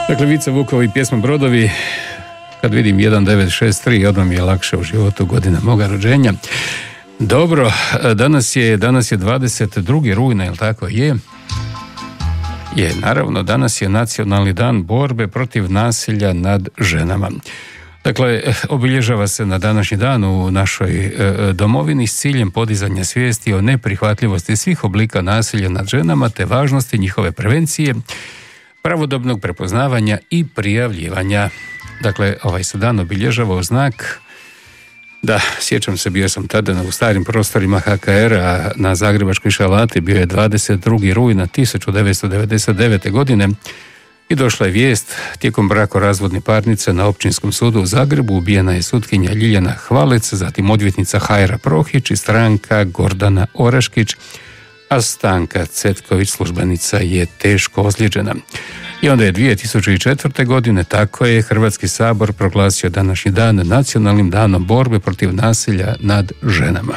Dakle, Vice Vukovi, pjesma Brodovi. Kad vidim 1963, odmah mi je lakše u životu, godina moga rođenja. Dobro, danas je 22. rujna, jel tako? Je, naravno, danas je nacionalni dan borbe protiv nasilja nad ženama. Dakle, obilježava se na današnji dan u našoj domovini s ciljem podizanja svijesti o neprihvatljivosti svih oblika nasilja nad ženama te važnosti njihove prevencije, pravodobnog prepoznavanja i prijavljivanja. Dakle, ovaj se dan obilježava u znak, da, sjećam se, bio sam tada u starim prostorima HKR-a na Zagrebačkoj Šalati, bio je 22. rujna 1999. godine i došla je vijest: tijekom brakorazvodne parnice na Općinskom sudu u Zagrebu ubijena je sutkinja Ljiljana Hvalec, zatim odvjetnica Hajra Prohić i stranka Gordana Oraškić, a Stanka Cetković, službenica, je teško ozlijeđena. I onda je 2004. godine, tako je, Hrvatski sabor proglasio današnji dan nacionalnim danom borbe protiv nasilja nad ženama.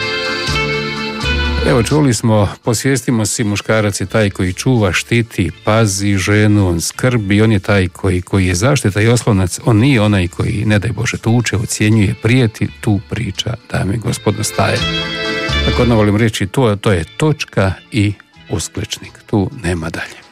Evo, čuli smo, posvijestimo si, muškarac je taj koji čuva, štiti, pazi ženu, on skrbi, on je taj koji je zaštita i oslonac, on nije onaj koji, ne daj Bože, tuče, ocjenjuje, prijeti, tu priča, dame i gospodo, staje. Tako da volim reći, to je točka i uskličnik, tu nema dalje.